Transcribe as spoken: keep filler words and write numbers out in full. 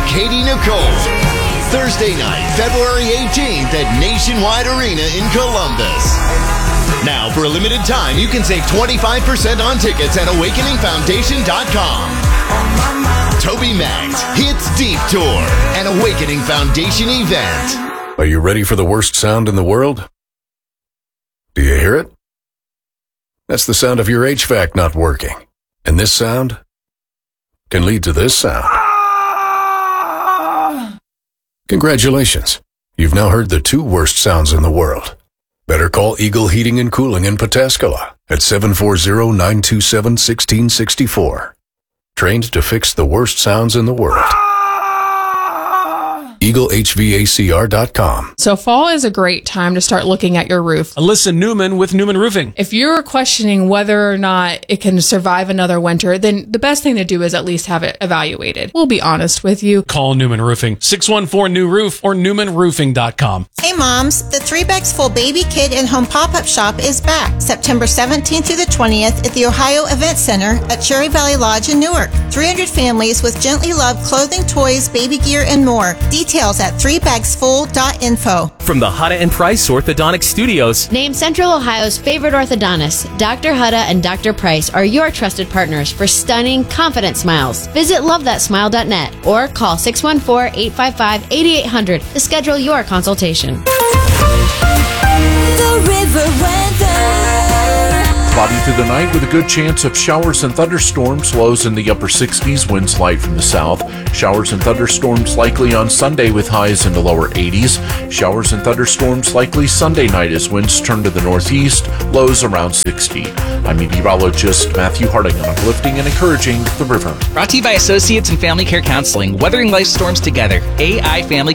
Katie Nicole. Thursday night, February eighteenth at Nationwide Arena in Columbus. Now, for a limited time, you can save twenty-five percent on tickets at awakening foundation dot com. TobyMac Hits Deep Tour, an Awakening Foundation event. Are you ready for the worst sound in the world? Do you hear it? That's the sound of your H V A C not working. And this sound can lead to this sound. Congratulations. You've now heard the two worst sounds in the world. Better call Eagle Heating and Cooling in Pataskala at seven four zero, nine two seven, one six six four. Trained to fix the worst sounds in the world. Eagle H V A C R dot com. So fall is a great time to start looking at your roof. Alyssa Newman with Newman Roofing. If you're questioning whether or not it can survive another winter, then the best thing to do is at least have it evaluated. We'll be honest with you. Call Newman Roofing, six one four, new roof or newman roofing dot com. Hey moms, the Three Bags Full Baby, Kid, and Home Pop-Up Shop is back September seventeenth through the twentieth at the Ohio Event Center at Cherry Valley Lodge in Newark. three hundred families with gently loved clothing, toys, baby gear, and more. Details at three bags full dot info. From the Hutta and Price Orthodontic Studios. Named Central Ohio's favorite orthodontists, Doctor Hutta and Doctor Price are your trusted partners for stunning, confident smiles. Visit love that smile dot net or call six one four, eight five five, eight eight zero zero to schedule your consultation. The river weather. Cloudy through the night with a good chance of showers and thunderstorms. Lows in the upper sixties, winds light from the south. Showers and thunderstorms likely on Sunday with highs in the lower eighties. Showers and thunderstorms likely Sunday night as winds turn to the northeast. Lows around sixty. I'm meteorologist Matthew Harding on Uplifting and Encouraging the River. Brought to you by Associates in Family Care Counseling. Weathering life storms together. A I Family